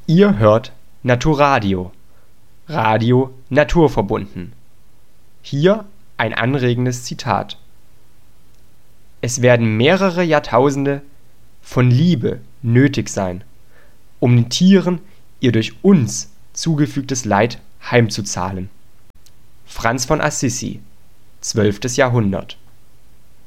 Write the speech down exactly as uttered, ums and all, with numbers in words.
Ihr hört Naturadio, Radio naturverbunden. Hier ein anregendes Zitat: Es werden mehrere Jahrtausende von Liebe nötig sein, um den Tieren ihr durch uns zugefügtes Leid heimzuzahlen. Franz von Assisi, zwölftes Jahrhundert